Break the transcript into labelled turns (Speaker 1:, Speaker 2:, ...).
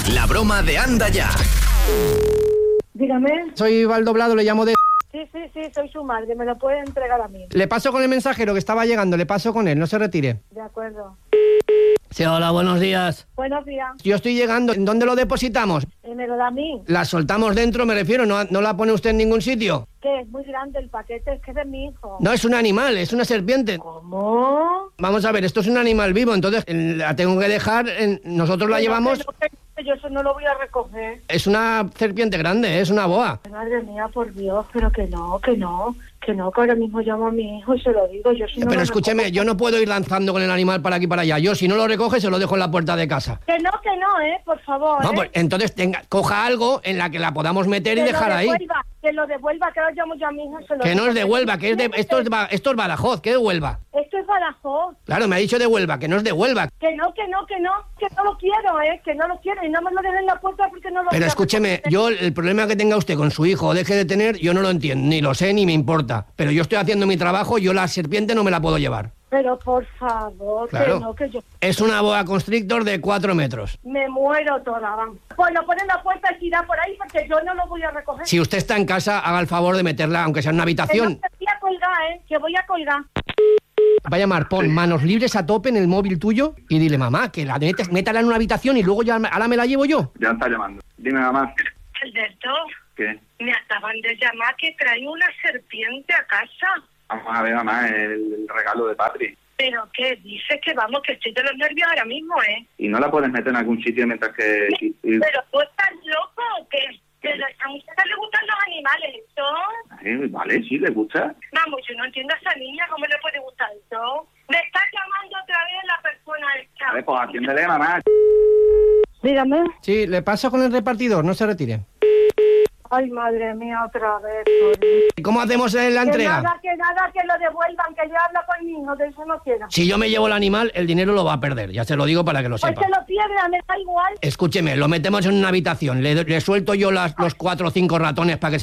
Speaker 1: La broma de Anda Ya.
Speaker 2: Dígame.
Speaker 3: Soy Valdoblado, le llamo de...
Speaker 2: Sí, soy su madre, me lo puede entregar a mí.
Speaker 3: Le paso con el mensajero que estaba llegando, le paso con él, no se retire.
Speaker 2: De acuerdo.
Speaker 3: Sí, hola, buenos días.
Speaker 2: Buenos días.
Speaker 3: Yo estoy llegando, ¿en dónde lo depositamos?
Speaker 2: Me lo da a mí.
Speaker 3: La soltamos dentro, me refiero, ¿no la pone usted en ningún sitio?
Speaker 2: Que es muy grande el paquete, es que es de mi hijo.
Speaker 3: No, es un animal, es una serpiente.
Speaker 2: ¿Cómo?
Speaker 3: Vamos a ver, esto es un animal vivo, entonces la tengo que dejar, nosotros la llevamos...
Speaker 2: Yo eso no lo voy a recoger.
Speaker 3: Es una serpiente grande, es una boa.
Speaker 2: Madre mía, por Dios, pero que ahora mismo llamo a mi hijo y se lo digo. Yo si no
Speaker 3: Pero
Speaker 2: lo
Speaker 3: escúcheme,
Speaker 2: recojo.
Speaker 3: yo no puedo ir lanzando con el animal para aquí y para allá. Yo, si no lo recoge, se lo dejo en la puerta de casa.
Speaker 2: Que no, por favor.
Speaker 3: No, pues entonces coja algo en la que la podamos meter y dejar ahí.
Speaker 2: Que lo devuelva, que ahora llamo yo a mi hijo y se lo
Speaker 3: Que no
Speaker 2: dejo.
Speaker 3: es de Huelva, que es de... Esto es Badajoz, ¿qué es de Huelva?
Speaker 2: Esto es Badajoz.
Speaker 3: Claro, me ha dicho de Huelva, que no es de Huelva.
Speaker 2: Que no lo quiero, que no lo quiero y no me lo dejen en la puerta porque no lo
Speaker 3: Pero
Speaker 2: voy a
Speaker 3: escúcheme,
Speaker 2: recoger.
Speaker 3: yo el problema que tenga usted con su hijo o deje de tener, yo no lo entiendo, ni lo sé, ni me importa. Pero yo estoy haciendo mi trabajo, yo la serpiente no me la puedo llevar.
Speaker 2: Pero por favor,
Speaker 3: Claro.
Speaker 2: que yo
Speaker 3: Es una boa constrictor de 4 metros.
Speaker 2: me muero toda, vamos. Pues lo pone en la puerta y tira por ahí porque yo no lo voy a recoger.
Speaker 3: Si usted está en casa, haga el favor de meterla, aunque sea en una
Speaker 2: Que
Speaker 3: habitación.
Speaker 2: no, que voy a colgar, que voy a colgar.
Speaker 3: Va a llamar, pon manos libres a tope en el móvil tuyo y dile, mamá, que la métala en una habitación y luego ya ahora me la llevo yo.
Speaker 4: Ya está llamando. Dime, mamá.
Speaker 2: Alberto,
Speaker 4: ¿Qué?
Speaker 2: me acaban de llamar que trae una serpiente a casa.
Speaker 4: Vamos a ver, mamá, el regalo de Patri.
Speaker 2: ¿Pero qué? Dices que vamos, que estoy de los nervios ahora mismo, ¿eh?
Speaker 4: ¿Y no la puedes meter en algún sitio mientras que...
Speaker 2: ¿Pero tú estás loco o qué? ¿Pero a muchas le gustan los animales, esto?
Speaker 4: Vale, sí, le gusta.
Speaker 2: Vamos, yo no entiendo a esa niña, ¿cómo le puede gustar esto? Me está llamando otra vez la persona esta.
Speaker 4: A ver, pues atiéndele, mamá.
Speaker 2: Dígame.
Speaker 3: Sí, le paso con el repartidor, no se retire.
Speaker 2: Ay, madre mía, otra vez.
Speaker 3: ¿Y cómo hacemos en la entrega?
Speaker 2: Que lo devuelvan, que yo hablo con mi hijo, de eso no quiero.
Speaker 3: Si yo me llevo el animal, el dinero lo va a perder, ya se lo digo para que lo
Speaker 2: Pues
Speaker 3: sepa.
Speaker 2: que lo pierda, me da igual.
Speaker 3: Escúcheme, lo metemos en una habitación, le suelto yo los 4 o 5 ratones para que